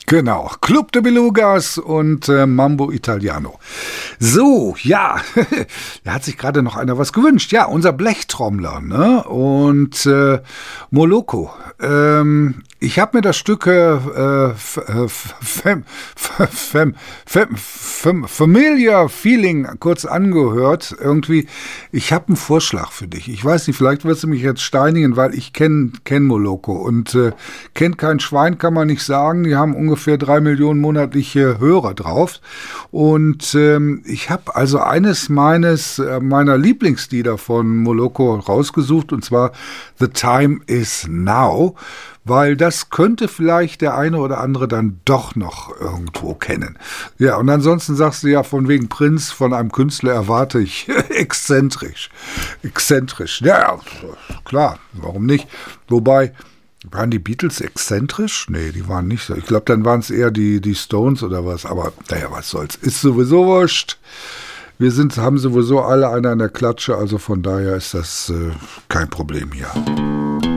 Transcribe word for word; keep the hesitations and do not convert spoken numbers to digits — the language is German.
Genau, Club de Belugas und äh, Mambo Italiano. So, ja, da hat sich gerade noch einer was gewünscht. Ja, unser Blechtrommler, ne? Und äh, Moloko. Ähm, ich habe mir das Stück äh, Fam, Fam, Fam, Fam, Familiar Feeling kurz angehört. Irgendwie, ich habe einen Vorschlag für dich. Ich weiß nicht, vielleicht wirst du mich jetzt steinigen, weil ich kenne kenn Moloko und äh, kennt kein Schwein, kann man nicht sagen. Die haben ungefähr drei Millionen monatliche Hörer drauf. Und ähm, ich habe also eines meines äh, meiner Lieblingslieder von Moloko rausgesucht, und zwar The Time Is Now, weil das könnte vielleicht der eine oder andere dann doch noch irgendwo kennen. Ja, und ansonsten sagst du ja, von wegen Prinz, von einem Künstler erwarte ich exzentrisch. Exzentrisch. Ja, klar, warum nicht? Wobei, waren die Beatles exzentrisch? Nee, die waren nicht so. Ich glaube, dann waren es eher die, die Stones oder was. Aber naja, was soll's. Ist sowieso wurscht. Wir sind, haben sowieso alle eine an der Klatsche, also von daher ist das äh, kein Problem hier.